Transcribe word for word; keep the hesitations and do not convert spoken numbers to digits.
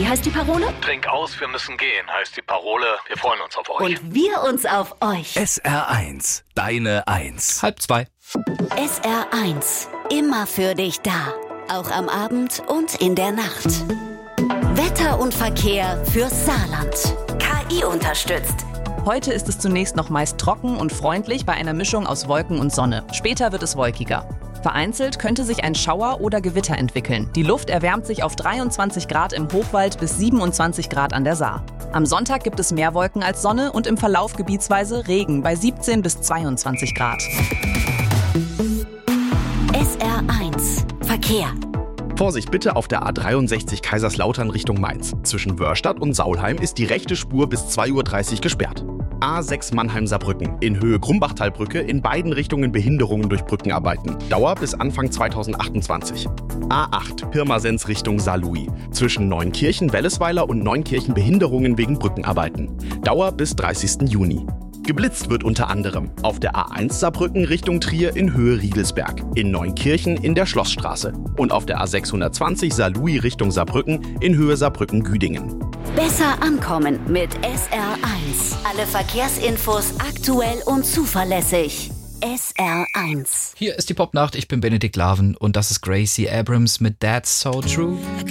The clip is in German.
Wie heißt die Parole? Trink aus, wir müssen gehen, heißt die Parole. Wir freuen uns auf euch. Und wir uns auf euch. S R eins, deine Eins. Halb zwei. S R eins, immer für dich da. Auch am Abend und in der Nacht. Wetter und Verkehr fürs Saarland. K I unterstützt. Heute ist es zunächst noch meist trocken und freundlich bei einer Mischung aus Wolken und Sonne. Später wird es wolkiger. Vereinzelt könnte sich ein Schauer oder Gewitter entwickeln. Die Luft erwärmt sich auf dreiundzwanzig Grad im Hochwald bis siebenundzwanzig Grad an der Saar. Am Sonntag gibt es mehr Wolken als Sonne und im Verlauf gebietsweise Regen bei siebzehn bis zweiundzwanzig Grad. S R eins, Verkehr. Vorsicht bitte auf der A dreiundsechzig Kaiserslautern Richtung Mainz. Zwischen Wörstadt und Saulheim ist die rechte Spur bis zwei Uhr dreißig gesperrt. A sechs Mannheim-Saarbrücken. In Höhe Grumbachtalbrücke in beiden Richtungen Behinderungen durch Brückenarbeiten. Dauer bis Anfang zweitausendachtundzwanzig. A acht Pirmasens Richtung Saarlouis. Zwischen Neunkirchen-Wellesweiler und Neunkirchen Behinderungen wegen Brückenarbeiten. Dauer bis dreißigsten Juni. Geblitzt wird unter anderem auf der A eins Saarbrücken Richtung Trier in Höhe Riegelsberg, in Neunkirchen in der Schlossstraße und auf der A sechshundertzwanzig Saarlouis Richtung Saarbrücken in Höhe Saarbrücken-Güdingen. Besser ankommen mit S R eins. Alle Verkehrsinfos aktuell und zuverlässig. S R eins. Hier ist die Popnacht, ich bin Benedikt Laven und das ist Gracie Abrams mit That's So True.